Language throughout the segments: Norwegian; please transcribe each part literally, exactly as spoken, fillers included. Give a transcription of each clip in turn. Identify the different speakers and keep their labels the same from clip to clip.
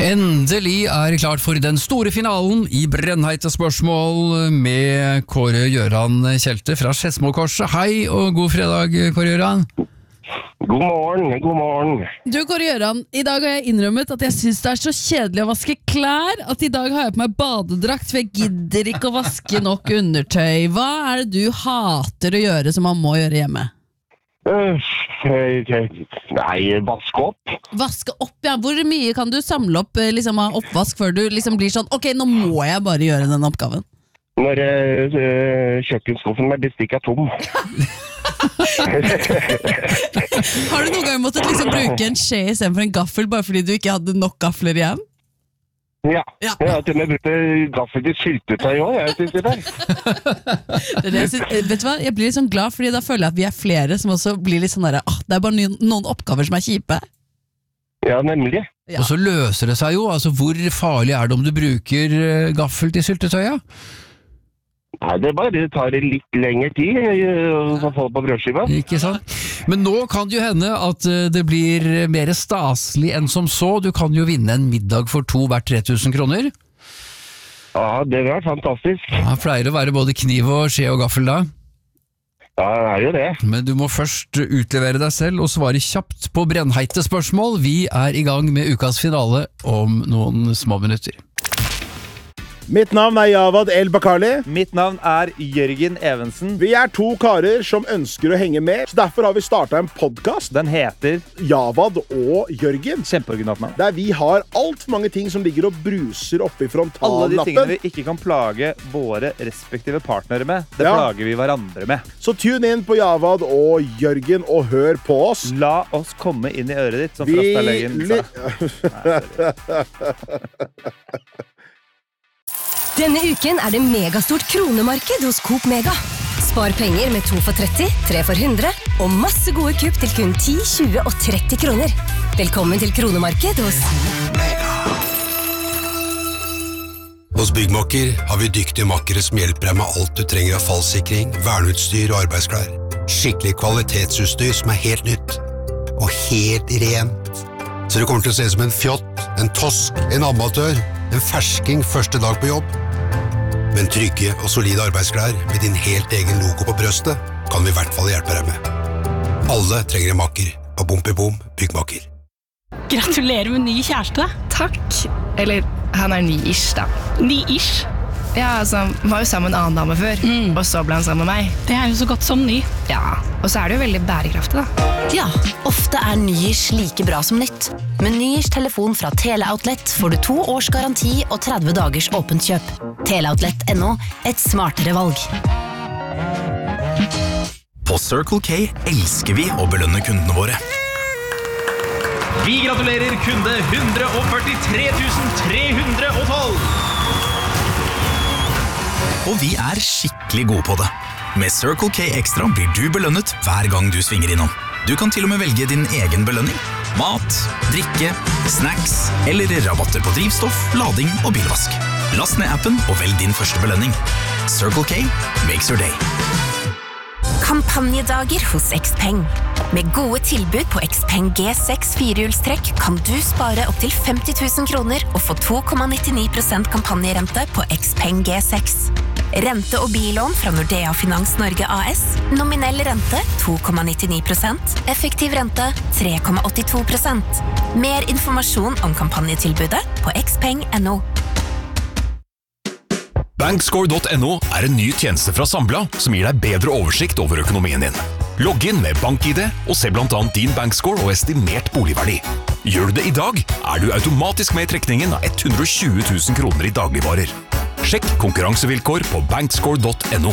Speaker 1: Endelig er klart for den store finalen I brennheite spørsmål med Kåre Gjøran Kjelte fra Skedsmokorset. Hei og god fredag, Kåre Gjøran.
Speaker 2: God morgen, god morgen.
Speaker 3: Du, Kåre Gjøran, I dag har jeg innrømmet at jeg synes det er så kjedelig å vaske klær, at I dag har jeg på meg badedrakt, for jeg gidder ikke å vaske nok undertøy. Hva er det du hater å gjøre som man må gjøre hjemme?
Speaker 2: Uh, nei, vaske opp.
Speaker 3: Vaske opp, ja. Hvor mye kan du samle opp liksom, av oppvask før du liksom blir sånn, ok, nå må jeg bare gjøre den oppgaven?
Speaker 2: Når uh, kjøkkenskuffen med bestikk er tom.
Speaker 3: Har du noen gang måttet liksom bruke en skje I stedet for en gaffel, bare fordi du ikke hadde nok gaffler igjen?
Speaker 2: Ja, ja. Jeg har til og med brukt gaffel til syltetøy også, jeg synes det der.
Speaker 3: det er det jeg synes, vet du hva, jeg blir litt sånn glad, fordi da føler jeg at vi er flere som også blir litt sånn der, ah, det er bare noen, noen oppgaver som er kjipe.
Speaker 2: Ja, nemlig.
Speaker 1: Ja. Og så løser det seg jo, altså hvor farlig er det om du bruker gaffel til syltetøya?
Speaker 2: Nei, det er bare det tar litt lengre tid å få på brødskiva.
Speaker 1: Ikke sant? Men nå kan det jo hende at det blir mer staselig enn som så. Du kan jo vinne en middag for to hvert tre tusen kroner.
Speaker 2: Ja, det var fantastisk.
Speaker 1: Ja, pleier å være både kniv og skje og gaffel da.
Speaker 2: Ja, det er jo det.
Speaker 1: Men du må først utlevere deg selv og svare kjapt på brennheite spørsmål. Vi er I gang med ukas finale om noen små minutter.
Speaker 4: Mitt navn er Javad El Bakali.
Speaker 5: Mitt navn er Jørgen Evensen.
Speaker 4: Vi er to karer som ønsker å henge med, så derfor har vi startet en podcast.
Speaker 5: Den heter
Speaker 4: Javad og Jørgen.
Speaker 5: Kjempeoriginalt navn.
Speaker 4: Der vi har alt for mange ting som ligger og bruser oppe I frontallappen.
Speaker 5: Alle de tingene vi ikke kan plage våre respektive partnere med, det ja. Plager vi hverandre med.
Speaker 4: Så tune inn på Javad og Jørgen og hør på oss.
Speaker 5: La oss komme inn I øret ditt, som vi... Frastalegen sa.
Speaker 6: Denne uken er det megastort kronemarked hos Coop Mega. Spar penger med to for tretti, tre for hundre og masse gode kupp til kun ti, tjue og tretti kroner. Velkommen til kronemarked hos Mega.
Speaker 7: Hos Byggmakker har vi dyktige makkere som hjelper deg med alt du trenger av fallsikring, verneutstyr og arbeidsklær. Skikkelig kvalitetsutstyr som er helt nytt og helt rent. Så det kommer til å se som en fjott, en tosk, en amatør, en fersking første dag på jobb. Men trygge og solide arbeidsklær med din helt egen logo på brøstet kan vi I hvert fall hjelpe deg med. Alle trenger en makker på Bompibom Byggmakker.
Speaker 8: Gratulerer med ny kjæreste.
Speaker 9: Takk. Eller, han er ny-ish da.
Speaker 8: Ny-ish?
Speaker 9: Ja, altså, han var jo sammen med en annen dame før, mm. og så ble han sammen med meg.
Speaker 8: Det er jo så godt som ny.
Speaker 9: Ja, og så er det jo veldig bærekraftig da.
Speaker 6: Ja, ofte er ny-ish like bra som nytt. Med ny-ish telefon fra Teleoutlet får du to års garanti og tretti dagers åpent kjøp. Teleoutlet punktum no, et smartere valg.
Speaker 10: På Circle K elsker vi å belønne kundene våre.
Speaker 11: Vi gratulerer kunde one hundred forty-three thousand three hundred twelve!
Speaker 10: Og vi er skikkelig gode på det. Med Circle K Extra blir du belønnet hver gang du svinger innom. Du kan til og med velge din egen belønning. Mat, drikke, snacks eller rabatter på drivstoff, lading og bilvask. Last ned appen og velg din første belønning. Circle K makes your day.
Speaker 6: Kampanjedager hos Xpeng. Med gode tilbud på Xpeng G six firehjulstrekk kan du spare opp til femti tusen kroner og få to komma nittionio prosent kampanjerente på Xpeng G six. Rente- og billån fra Nordea Finans Norge A S. Nominell rente to komma nittionio prosent. Effektiv rente tre komma åttito prosent. Mer informasjon om kampanjetilbudet på xpeng punktum no.
Speaker 10: Bankscore punktum no er en ny tjeneste fra Sambla som gir deg bedre oversikt over økonomien din. Logg inn med BankID og se blant annet din bankscore og estimert boligverdi. Gjør du det I dag, er du automatisk med I trekningen av one hundred twenty thousand kroner I dagligvarer. Sjekk konkurransevilkår på bankscore punktum no.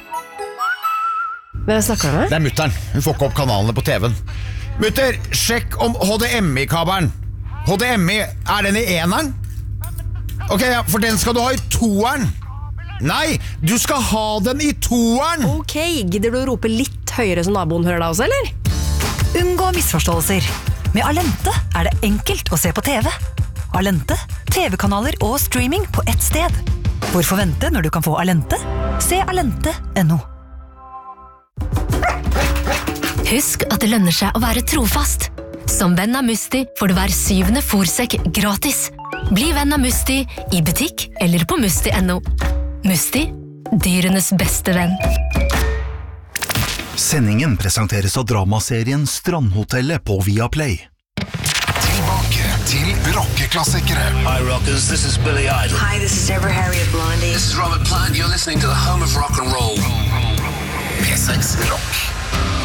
Speaker 9: Hvem snakker du med?
Speaker 12: Det er mutteren. Hun får ikke opp kanalene på T V-en. Mutter, sjekk om H D M I-kabelen. H D M I, er den I eneren? Ok, ja, for den skal du ha I toeren. Nei, du skal ha den I toeren.
Speaker 9: Ok, gidder du å rope litt høyere så naboen hører deg også, eller?
Speaker 13: Unngå misforståelser. Med Alente er det enkelt å se på T V. Alente, T V-kanaler og streaming på ett sted. Hvorfor vente når du kan få Alente? Se alente punktum no.
Speaker 6: Husk at det lønner seg å være trofast. Som venn av Musti får du hver syvende fôrsekk gratis.
Speaker 14: Bli venn av Musti i butikk eller på musti punktum no. Musti, dyrenes beste venn.
Speaker 15: Sendingen presenteres av dramaserien Strandhotellet på Viaplay.
Speaker 16: Tilbake til rockeklassikere.
Speaker 17: Hi rockers, this is Billy Idol.
Speaker 18: Hi, this is Deborah Harry of Blondie.
Speaker 17: This is Robert Plant, you're listening to the home of rock and roll.
Speaker 16: P seks Rock.